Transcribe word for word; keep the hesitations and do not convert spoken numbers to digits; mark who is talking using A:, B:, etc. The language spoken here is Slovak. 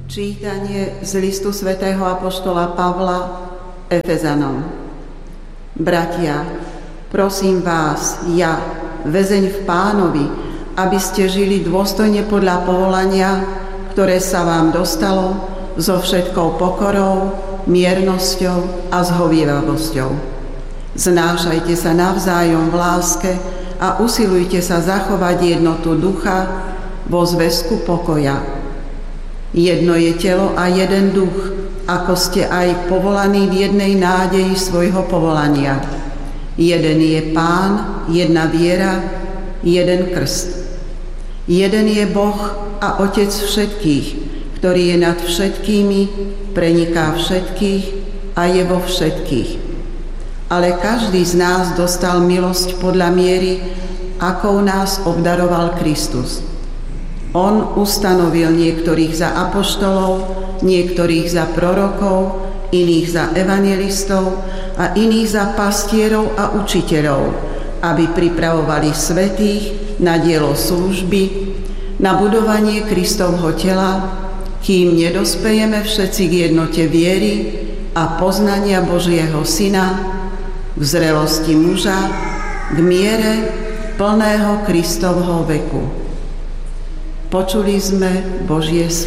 A: Čítanie z listu svätého apoštola Pavla Efezanom. Bratia, prosím vás, ja, väzeň v Pánovi, aby ste žili dôstojne podľa povolania, ktoré sa vám dostalo, so všetkou pokorou, miernosťou a zhovievavosťou. Znášajte sa navzájom v láske a usilujte sa zachovať jednotu ducha vo zväzku pokoja. Jedno je telo a jeden duch, ako ste aj povolaní v jednej nádeji svojho povolania. Jeden je Pán, jedna viera, jeden krst. Jeden je Boh a Otec všetkých, ktorý je nad všetkými, preniká všetkých a je vo všetkých. Ale každý z nás dostal milosť podľa miery, akou nás obdaroval Kristus. On ustanovil niektorých za apoštolov, niektorých za prorokov, iných za evanjelistov a iných za pastierov a učiteľov, aby pripravovali svätých na dielo služby, na budovanie Kristovho tela, kým nedospejeme všetci k jednote viery a poznania Božieho Syna, k zrelosti muža, k miere plného Kristovho veku. Počuli sme Božie slovo.